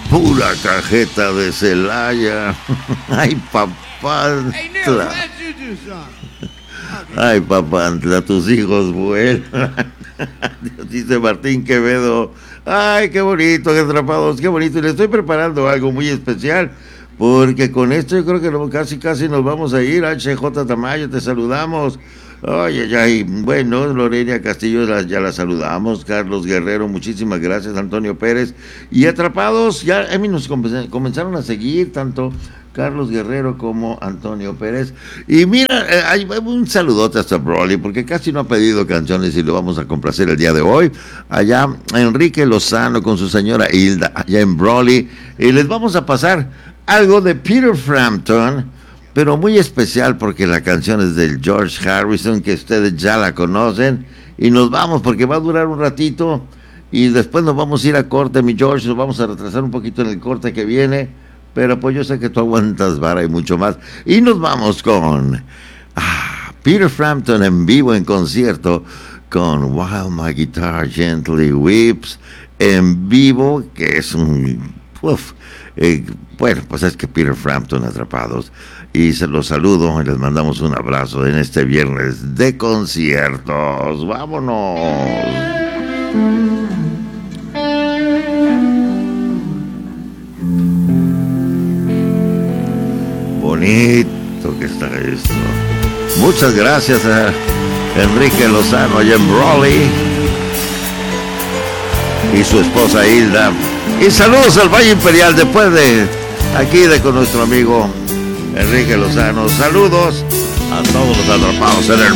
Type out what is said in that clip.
pura cajeta de Celaya. Ay, papantla. Ay, papantla, tus hijos vuelan. Dice Martín Quevedo. Ay, qué bonito, qué atrapados, qué bonito. Y le estoy preparando algo muy especial, porque con esto yo creo que casi nos vamos a ir. HJ Tamayo, te saludamos. Oye, ya, y bueno, Lorena Castillo ya la saludamos. Carlos Guerrero, muchísimas gracias. Antonio Pérez. Y atrapados, ya a mí nos comenzaron a seguir tanto Carlos Guerrero como Antonio Pérez. Y mira, hay un saludote hasta Broly, porque casi no ha pedido canciones y lo vamos a complacer el día de hoy. Allá Enrique Lozano con su señora Hilda, allá en Broly. Y les vamos a pasar algo de Peter Frampton, pero muy especial porque la canción es del George Harrison, que ustedes ya la conocen. Y nos vamos porque va a durar un ratito y después nos vamos a ir a corte, mi George. Nos vamos a retrasar un poquito en el corte que viene, pero pues yo sé que tú aguantas vara y mucho más. Y nos vamos con Peter Frampton en vivo en concierto con While My Guitar Gently Weeps en vivo, que es un... bueno, pues es que Peter Frampton, atrapados. Y se los saludo y les mandamos un abrazo en este viernes de conciertos. ¡Vámonos! Bonito que está esto. Muchas gracias a Enrique Lozano y en Broly y su esposa Hilda. Y saludos al Valle Imperial después de aquí con nuestro amigo Enrique Lozano. Saludos a todos los atrapados en el